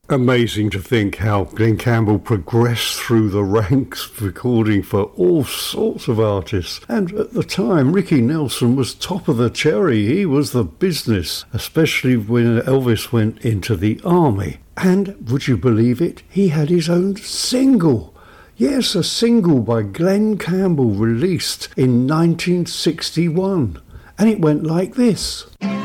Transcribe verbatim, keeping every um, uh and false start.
Amazing to think how Glenn Campbell progressed through the ranks, recording for all sorts of artists. And at the time, Ricky Nelson was top of the cherry. He was the business, especially when Elvis went into the army. And, would you believe it, he had his own single. Yes, a single by Glenn Campbell released in nineteen sixty-one. And it went like this.